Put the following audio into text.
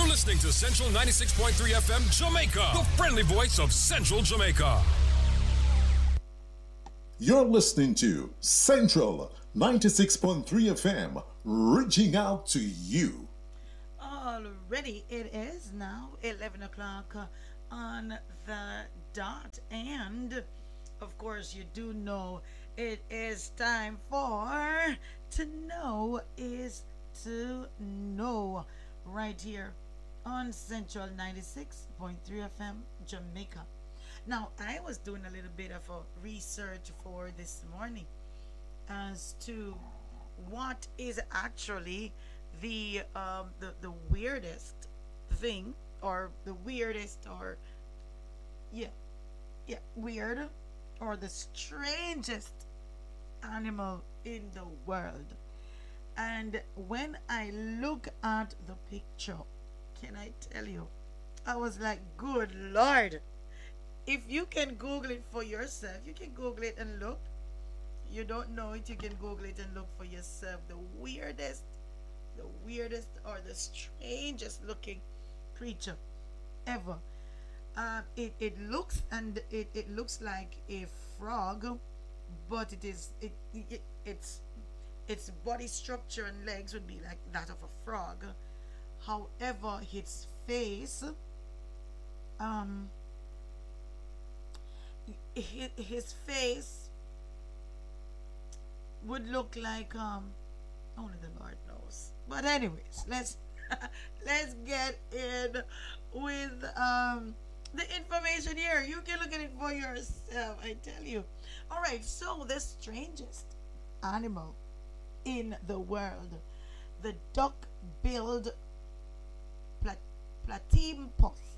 listening to Central 96.3 FM Jamaica, the friendly voice of Central Jamaica. You're listening to Central 96.3 FM, reaching out to you. Already, it is now 11 o'clock on the dot. And, of course, you do know it is time for To Know is to Know right here on Central 96.3 FM Jamaica. Now, I was doing a little bit of a research for this morning as to what is actually the weirdest thing, or the weirdest, or yeah, weird, or the strangest animal in the world. And when I look at the picture, can I tell you, I was like, good Lord. If you can Google it for yourself, you can Google it and look. You don't know it, you can Google it and look for yourself. The weirdest or the strangest looking creature ever. It looks, and it looks like a frog, but its body structure and legs would be like that of a frog. However, its face, um, his face would look like only the Lord knows. But anyways, let's get in with the information here. You can look at it for yourself, I tell you. All right, so the strangest animal in the world, the duck-billed platypus.